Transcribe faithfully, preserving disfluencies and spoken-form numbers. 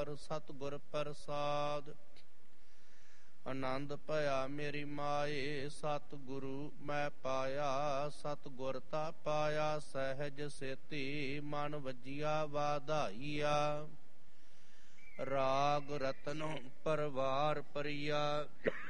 ਸਤਿਗੁਰ ਪ੍ਰਸਾਦ। ਆਨੰਦ ਭਇਆ ਮੇਰੀ ਮਾਏ ਸਤਿਗੁਰੂ ਮੈਂ ਪਾਇਆ, ਸਤਿਗੁਰ ਤਾ ਪਾਇਆ ਸਹਿਜ ਸੇਤੀ, ਮਨ ਵੱਜਿਆ ਵਾਧਾਈਆ। ਰਾਗ ਰਤਨੋ ਪਰਵਾਰ ਪਰਿਆ,